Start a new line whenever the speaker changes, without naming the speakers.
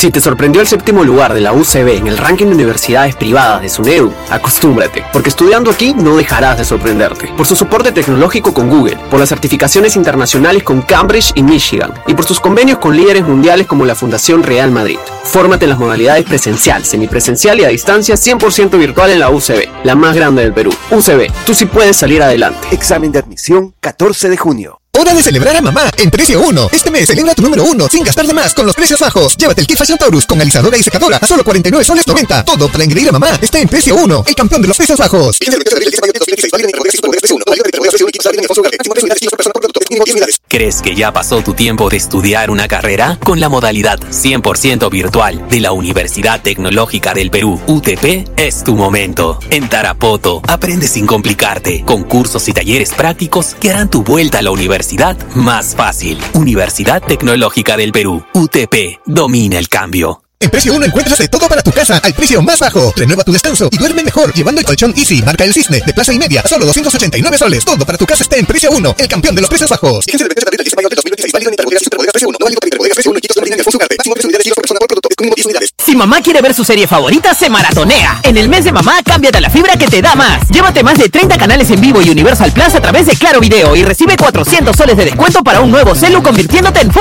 Si te sorprendió el 7º lugar de la UCB en el ranking de universidades privadas de SUNEDU, acostúmbrate, porque estudiando aquí no dejarás de sorprenderte. Por su soporte tecnológico con Google, por las certificaciones internacionales con Cambridge y Michigan, y por sus convenios con líderes mundiales como la Fundación Real Madrid. Fórmate en las modalidades presencial, semipresencial y a distancia 100% virtual en la UCB, la más grande del Perú. UCB, tú sí puedes salir adelante.
Examen de admisión 14 de junio.
¡Hora de celebrar a mamá en Precio 1! Este mes celebra tu número 1 sin gastar de más con los precios bajos. Llévate el kit Fashion Taurus con alisadora y secadora a solo 49 soles 90. Todo para engreír a mamá está en Precio 1, el campeón de los precios bajos.
¿Crees que ya pasó tu tiempo de estudiar una carrera? Con la modalidad 100% virtual de la Universidad Tecnológica del Perú, UTP, es tu momento. En Tarapoto, aprende sin complicarte, con cursos y talleres prácticos que harán tu vuelta a la universidad más fácil. Universidad Tecnológica del Perú, UTP, domina el cambio.
En Precio 1 encuentras de todo para tu casa al precio más bajo. Renueva tu descanso y duerme mejor llevando el colchón Easy, marca El Cisne, de Plaza y Media, a solo 289 soles. Todo para tu casa está en Precio 1, el campeón de los precios bajos.
Si mamá quiere ver su serie favorita, se maratonea. En el mes de mamá, cámbiate a la fibra que te da más. Llévate más de 30 canales en vivo y Universal Plus a través de Claro Video y recibe 400 soles de descuento para un nuevo celu convirtiéndote en